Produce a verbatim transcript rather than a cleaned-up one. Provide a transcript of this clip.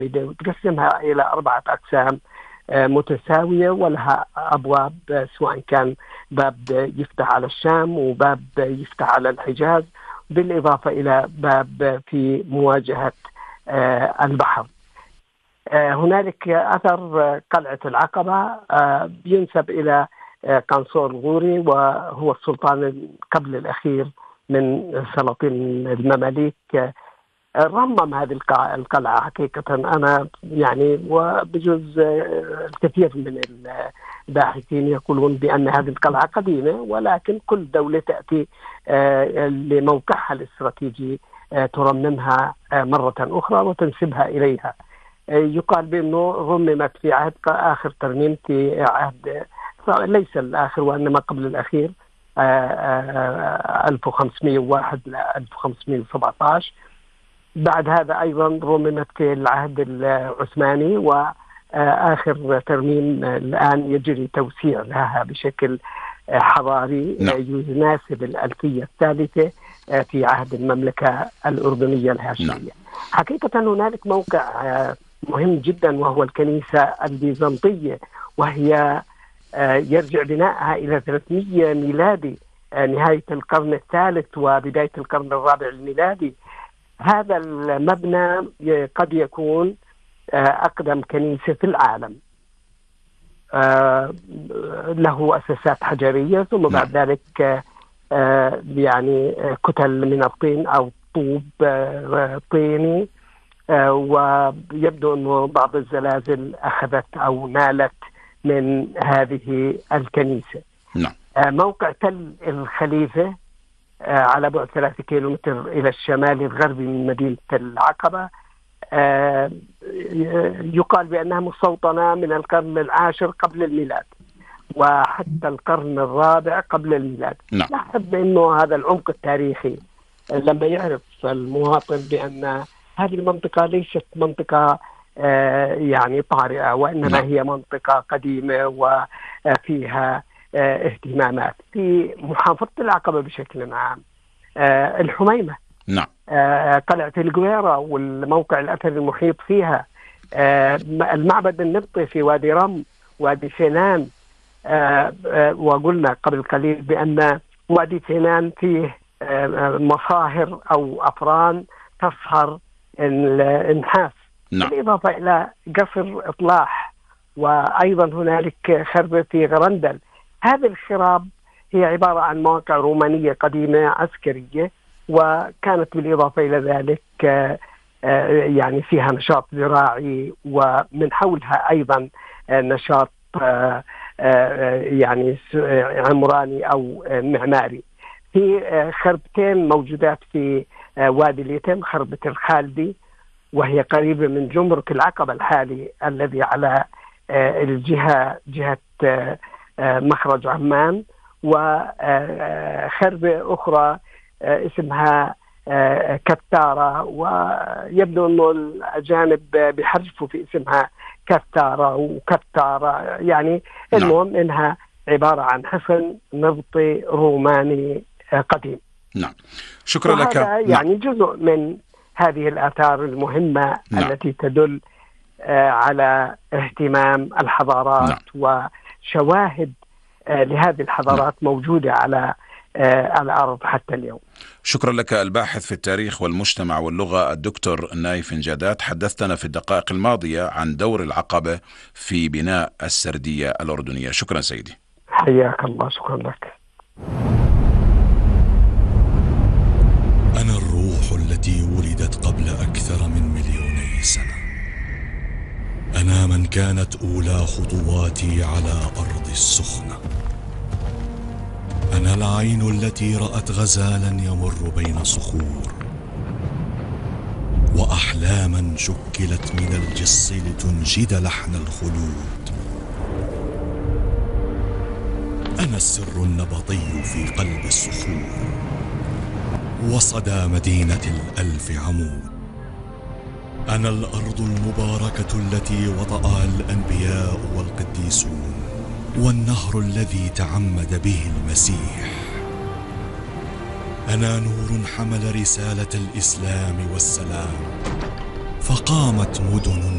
وتقسمها إلى أربعة أقسام متساوية ولها أبواب، سواء كان باب يفتح على الشام وباب يفتح على الحجاز، بالإضافة إلى باب في مواجهة البحر. هنالك أثر قلعة العقبة بينسب إلى قنصور الغوري، وهو السلطان قبل الأخير من سلاطين المماليك. رمم هذه القلعة حقيقة. أنا يعني وبجوز الكثير من الباحثين يقولون بأن هذه القلعة قديمة، ولكن كل دولة تأتي لموقعها الاستراتيجي ترممها مرة أخرى وتنسبها إليها. يقال بأنه رممت في عهد آخر ترميم، في عهد ليس الآخر وإنما قبل الأخير، ألف وخمسمائة وواحد ل ألف وخمسمائة وسبعة عشر. بعد هذا أيضا رممت في العهد العثماني، وآخر ترميم الآن يجري توسيع لها بشكل حضاري يناسب الألفية الثالثة في عهد المملكة الأردنية الهاشمية. حقيقة هنالك موقع مهم جدا وهو الكنيسة البيزنطية، وهي يرجع بنائها إلى ثلاثمائة ميلادي، نهاية القرن الثالث وبداية القرن الرابع الميلادي. هذا المبنى قد يكون أقدم كنيسة في العالم، له أساسات حجرية، ثم بعد ذلك يعني كتل من الطين أو طوب طيني، ويبدو أنه بعض الزلازل أخذت أو نالت من هذه الكنيسة. نعم. موقع تل الخليفة على بعد ثلاثة كيلومتر إلى الشمال الغربي من مدينة العقبة، يقال بأنها مستوطنة من القرن العاشر قبل الميلاد وحتى القرن الرابع قبل الميلاد. نعم. لاحظ أنه هذا العمق التاريخي لما يعرف المواطن بأن هذه المنطقة ليست منطقة يعني طارئة، وإنما نعم. هي منطقة قديمة وفيها اهتمامات. في محافظة العقبة بشكل عام الحميمة، نعم، قلعة الجويرة والموقع الأثري المحيط فيها، المعبد النبطي في وادي رم، وادي سينان، وقلنا قبل قليل بأن وادي سينان فيه مصاهر أو أفران تصهر النحاس. نعم. بالإضافة إلى قصر إطلاح، وأيضا هنالك خربة في غرندل. هذه الخراب هي عبارة عن مواقع رومانية قديمة عسكرية، وكانت بالإضافة إلى ذلك يعني فيها نشاط زراعي، ومن حولها أيضا نشاط يعني عمراني أو معماري. في خربتين موجودات في وادي اليتم، خربة الخالدي وهي قريبة من جمرك العقبة الحالي الذي على الجهة جهة مخرج عمان، وخربة أخرى اسمها كتارة، ويبدو أنه الأجانب بيحرفوا في اسمها كتارة وكتارة، يعني المهم إنها عبارة عن حصن نبطي روماني قديم. نعم، شكرا لك. يعني جزء من هذه الآثار المهمة نعم. التي تدل على اهتمام الحضارات نعم. وشواهد لهذه الحضارات نعم. موجودة على الأرض حتى اليوم. شكرا لك الباحث في التاريخ والمجتمع واللغة الدكتور نايف إنجادات. حدثتنا في الدقائق الماضية عن دور العقبة في بناء السردية الأردنية. شكرا سيدي. حياك الله. شكرا لك. أنا الروح التي ولدت قبل أكثر من مليوني سنة. أنا من كانت أولى خطواتي على أرض السخنة. أنا العين التي رأت غزالا يمر بين صخور، وأحلاما شكلت من الجص لتنشد لحن الخلود. أنا السر النبطي في قلب الصخور، وصدى مدينة الألف عمود. أنا الأرض المباركة التي وطأها الأنبياء والقديسون، والنهر الذي تعمد به المسيح. أنا نور حمل رسالة الإسلام والسلام، فقامت مدن